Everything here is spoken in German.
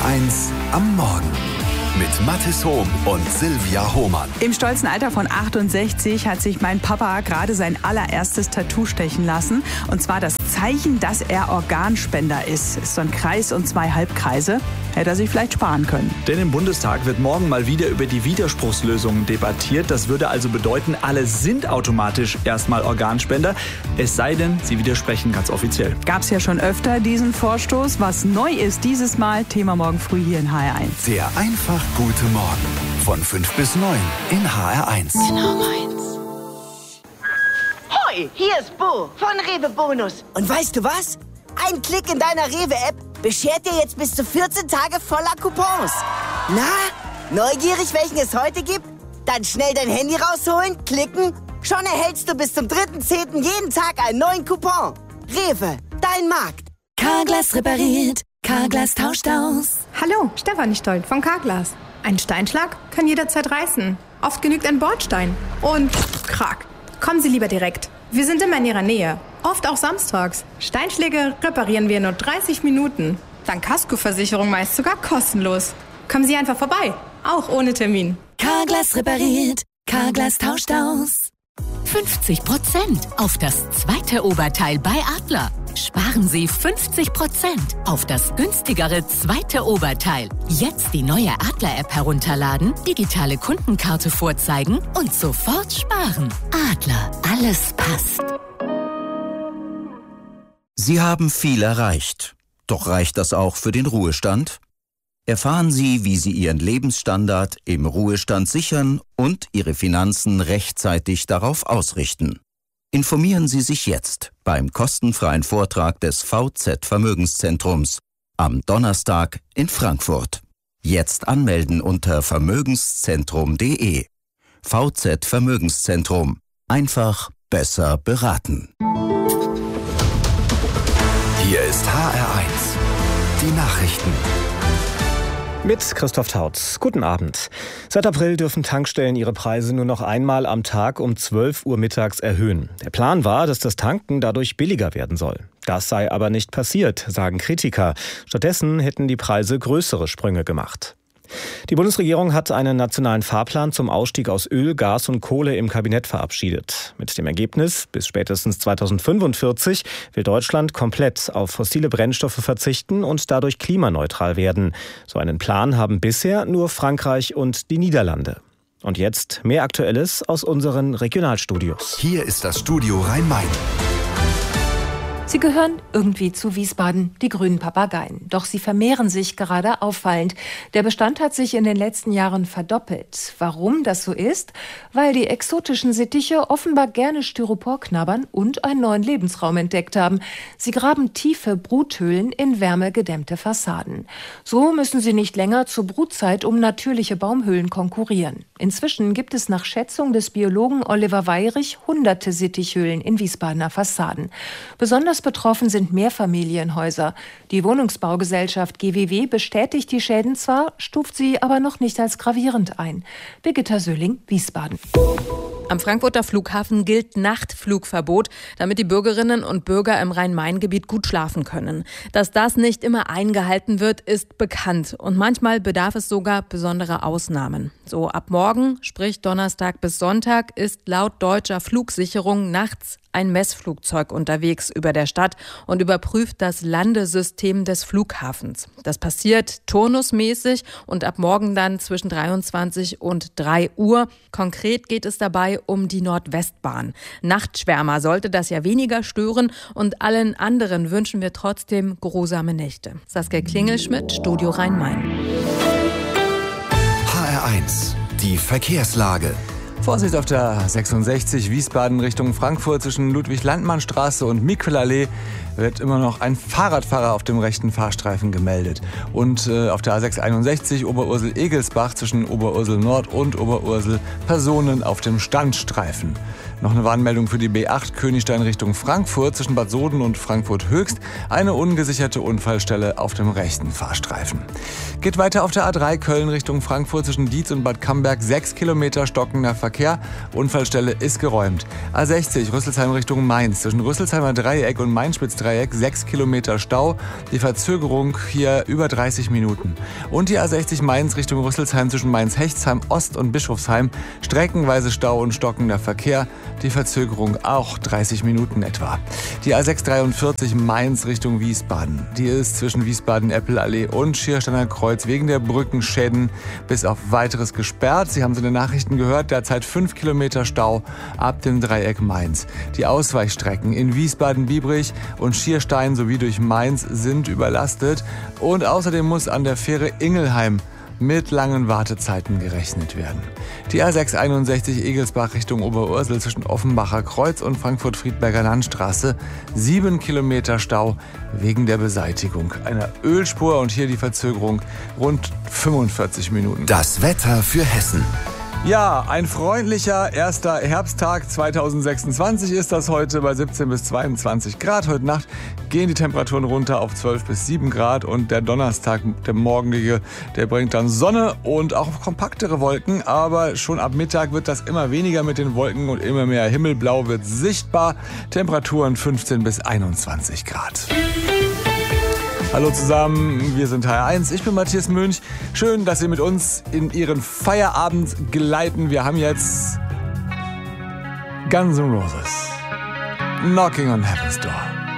HR1 am Morgen. Mit Mathis Hohm und Silvia Hohmann. Im stolzen Alter von 68 hat sich mein Papa gerade sein allererstes Tattoo stechen lassen. Und zwar das Zeichen, dass er Organspender ist. Ist so ein Kreis und 2 Halbkreise. Hätte er sich vielleicht sparen können. Denn im Bundestag wird morgen mal wieder über die Widerspruchslösungen debattiert. Das würde also bedeuten, alle sind automatisch erstmal Organspender. Es sei denn, sie widersprechen ganz offiziell. Gab's ja schon öfter diesen Vorstoß. Was neu ist dieses Mal, Thema morgen früh hier in HR1. Der einfach gute Morgen. Von 5 bis 9 in HR1. Genau meins. Hoi, hier ist Bo von Rewe Bonus. Und weißt du was? Ein Klick in deiner Rewe-App beschert dir jetzt bis zu 14 Tage voller Coupons. Na, neugierig, welchen es heute gibt? Dann schnell dein Handy rausholen, klicken. Schon erhältst du bis zum 3.10. jeden Tag einen neuen Coupon. Rewe, dein Markt. Carglass repariert, Carglass tauscht aus. Hallo, Stefanie Stoll von Carglass. Ein Steinschlag kann jederzeit reißen. Oft genügt ein Bordstein. Und krack. Kommen Sie lieber direkt. Wir sind immer in Ihrer Nähe. Oft auch samstags. Steinschläge reparieren wir in nur 30 Minuten. Dank Kaskoversicherung meist sogar kostenlos. Kommen Sie einfach vorbei. Auch ohne Termin. Carglass repariert, Carglass tauscht aus. 50% auf das zweite Oberteil bei Adler. Sparen Sie 50% auf das günstigere zweite Oberteil. Jetzt die neue Adler-App herunterladen, digitale Kundenkarte vorzeigen und sofort sparen. Adler, alles passt. Sie haben viel erreicht. Doch reicht das auch für den Ruhestand? Erfahren Sie, wie Sie Ihren Lebensstandard im Ruhestand sichern und Ihre Finanzen rechtzeitig darauf ausrichten. Informieren Sie sich jetzt beim kostenfreien Vortrag des VZ Vermögenszentrums am Donnerstag in Frankfurt. Jetzt anmelden unter vermögenszentrum.de. VZ Vermögenszentrum. Einfach besser beraten. Hier ist HR1. Die Nachrichten. Mit Christoph Tautz. Guten Abend. Seit April dürfen Tankstellen ihre Preise nur noch einmal am Tag um 12 Uhr mittags erhöhen. Der Plan war, dass das Tanken dadurch billiger werden soll. Das sei aber nicht passiert, sagen Kritiker. Stattdessen hätten die Preise größere Sprünge gemacht. Die Bundesregierung hat einen nationalen Fahrplan zum Ausstieg aus Öl, Gas und Kohle im Kabinett verabschiedet. Mit dem Ergebnis, bis spätestens 2045 will Deutschland komplett auf fossile Brennstoffe verzichten und dadurch klimaneutral werden. So einen Plan haben bisher nur Frankreich und die Niederlande. Und jetzt mehr Aktuelles aus unseren Regionalstudios. Hier ist das Studio Rhein-Main. Sie gehören irgendwie zu Wiesbaden, die grünen Papageien. Doch sie vermehren sich gerade auffallend. Der Bestand hat sich in den letzten Jahren verdoppelt. Warum das so ist? Weil die exotischen Sittiche offenbar gerne Styropor knabbern und einen neuen Lebensraum entdeckt haben. Sie graben tiefe Bruthöhlen in wärmegedämmte Fassaden. So müssen sie nicht länger zur Brutzeit um natürliche Baumhöhlen konkurrieren. Inzwischen gibt es nach Schätzung des Biologen Oliver Weyrich hunderte Sittichhöhlen in Wiesbadener Fassaden. Besonders betroffen sind Mehrfamilienhäuser. Die Wohnungsbaugesellschaft GWW bestätigt die Schäden zwar, stuft sie aber noch nicht als gravierend ein. Birgitta Söhling, Wiesbaden. Am Frankfurter Flughafen gilt Nachtflugverbot, damit die Bürgerinnen und Bürger im Rhein-Main-Gebiet gut schlafen können. Dass das nicht immer eingehalten wird, ist bekannt. Und manchmal bedarf es sogar besonderer Ausnahmen. So ab morgen, sprich Donnerstag bis Sonntag, ist laut deutscher Flugsicherung nachts ein Messflugzeug unterwegs über der Stadt und überprüft das Landesystem des Flughafens. Das passiert turnusmäßig und ab morgen dann zwischen 23 und 3 Uhr. Konkret geht es dabei um die Nordwestbahn. Nachtschwärmer sollte das ja weniger stören und allen anderen wünschen wir trotzdem geruhsame Nächte. Saskia Klingelschmidt, Studio Rhein-Main. HR1, die Verkehrslage. Vorsicht auf der 66 Wiesbaden Richtung Frankfurt zwischen Ludwig-Landmann-Straße und Mikwelallee wird immer noch ein Fahrradfahrer auf dem rechten Fahrstreifen gemeldet. Und auf der A661 Oberursel-Egelsbach zwischen Oberursel Nord und Oberursel Personen auf dem Standstreifen. Noch eine Warnmeldung für die B8 Königstein Richtung Frankfurt zwischen Bad Soden und Frankfurt Höchst. Eine ungesicherte Unfallstelle auf dem rechten Fahrstreifen. Geht weiter auf der A3 Köln Richtung Frankfurt zwischen Dietz und Bad Camberg. 6 Kilometer stockender Verkehr. Unfallstelle ist geräumt. A60 Rüsselsheim Richtung Mainz zwischen Rüsselsheimer Dreieck und Mainspitz-Dreieck. 6 Kilometer Stau. Die Verzögerung hier über 30 Minuten. Und die A60 Mainz Richtung Rüsselsheim zwischen Mainz-Hechtsheim Ost und Bischofsheim. Streckenweise Stau und stockender Verkehr. Die Verzögerung auch 30 Minuten etwa. Die A643 Mainz Richtung Wiesbaden. Die ist zwischen Wiesbaden-Eppelallee und Schiersteiner Kreuz wegen der Brückenschäden bis auf Weiteres gesperrt. Sie haben es in den Nachrichten gehört, derzeit 5 Kilometer Stau ab dem Dreieck Mainz. Die Ausweichstrecken in Wiesbaden-Biebrich und Schierstein sowie durch Mainz sind überlastet. Und außerdem muss an der Fähre Ingelheim mit langen Wartezeiten gerechnet werden. Die A661 Egelsbach Richtung Oberursel zwischen Offenbacher Kreuz und Frankfurt-Friedberger Landstraße. 7 Kilometer Stau wegen der Beseitigung einer Ölspur und hier die Verzögerung rund 45 Minuten. Das Wetter für Hessen. Ja, ein freundlicher erster Herbsttag 2026 ist das heute bei 17 bis 22 Grad. Heute Nacht gehen die Temperaturen runter auf 12 bis 7 Grad und der Donnerstag, der morgige, der bringt dann Sonne und auch kompaktere Wolken. Aber schon ab Mittag wird das immer weniger mit den Wolken und immer mehr Himmelblau wird sichtbar. Temperaturen 15 bis 21 Grad. Hallo zusammen, wir sind HR1, ich bin Matthias Münch. Schön, dass Sie mit uns in Ihren Feierabend geleiten. Wir haben jetzt Guns N' Roses, Knocking on Heaven's Door.